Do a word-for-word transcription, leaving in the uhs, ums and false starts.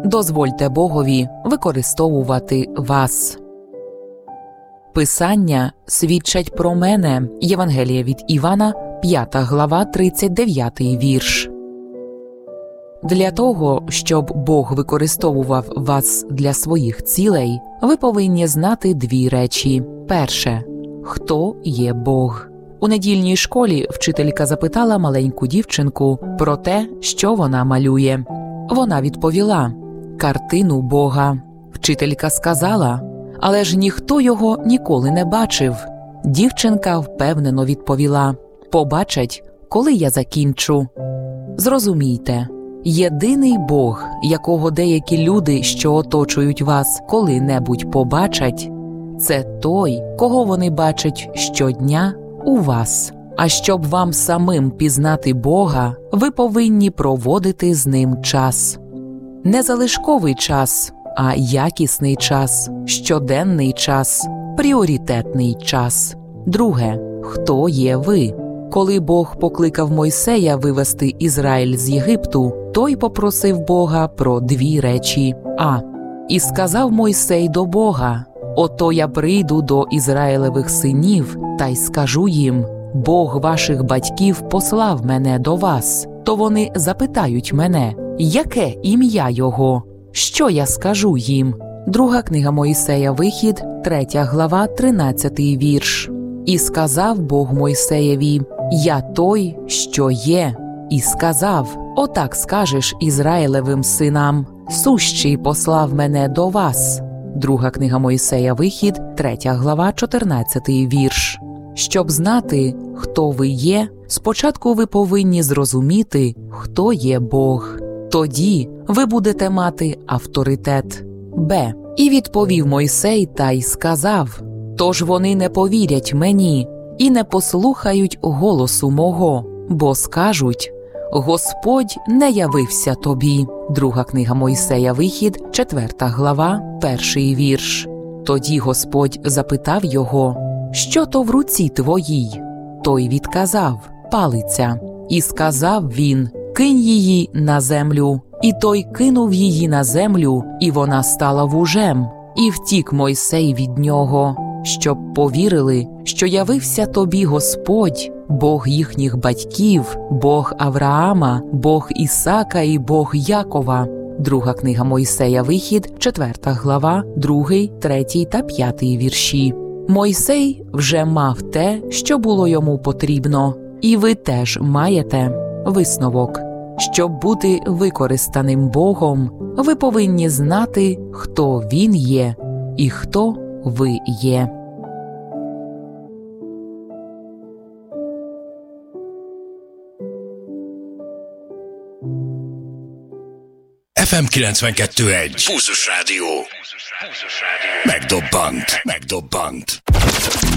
дозвольте Богові використовувати вас. Писання свідчать про мене. Євангеліє від Івана, п'ята глава, тридцять дев'ятий вірш. Для того, щоб Бог використовував вас для своїх цілей, ви повинні знати дві речі. Перше – хто є Бог. У недільній школі вчителька запитала маленьку дівчинку про те, що вона малює. Вона відповіла – картину Бога. Вчителька сказала – але ж ніхто його ніколи не бачив. Дівчинка впевнено відповіла – побачать, коли я закінчу. Зрозумійте, єдиний Бог, якого деякі люди, що оточують вас, коли-небудь побачать, це той, кого вони бачать щодня у вас. А щоб вам самим пізнати Бога, ви повинні проводити з ним час. Не залишковий час, а якісний час, щоденний час, пріоритетний час. Друге, хто є ви? Коли Бог покликав Мойсея вивести Ізраїль з Єгипту, той попросив Бога про дві речі. А. І сказав Мойсей до Бога: «Ото я прийду до Ізраїлевих синів, та й скажу їм: Бог ваших батьків послав мене до вас. То вони запитають мене: яке ім'я його? Що я скажу їм?» Друга книга Мойсея, Вихід, третя глава, тринадцятий вірш. «І сказав Бог Мойсеєві: я той, що є. І сказав: отак скажеш Ізраїлевим синам: сущий послав мене до вас». Друга книга Мойсея, Вихід, третя глава, чотирнадцятий вірш. Щоб знати, хто ви є, спочатку ви повинні зрозуміти, хто є Бог. Тоді ви будете мати авторитет. Б. І відповів Мойсей та й сказав: «Тож вони не повірять мені і не послухають голосу мого, бо скажуть: Господь не явився тобі». Друга книга Мойсея, Вихід, четверта глава, перший вірш. Тоді Господь запитав його: «Що то в руці твоїй?» Той відказав: «Палиця». І сказав він: «Кинь її на землю». І той кинув її на землю, і вона стала вужем. І втік Мойсей від нього, щоб повірили, що явився тобі Господь, Бог їхніх батьків, Бог Авраама, Бог Ісака і Бог Якова. Друга книга Мойсея, Вихід, четверта глава, другий, третій та п'ятий вірші. Мойсей вже мав те, що було йому потрібно, і ви теж маєте. Висновок. Щоб бути використаним Богом, ви повинні знати, хто Він є і хто ви є. еф ем kilencvenkettő egy. Pulzus Rádió. Megdobbant. Megdobbant.